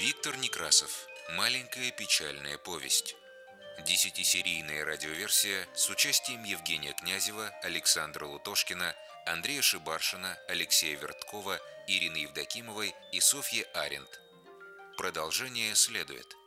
Виктор Некрасов. Маленькая печальная повесть. 10-серийная радиоверсия с участием Евгения Князева, Александра Лутошкина, Андрея Шибаршина, Алексея Верткова, Ирины Евдокимовой и Софьи Аренд. Продолжение следует.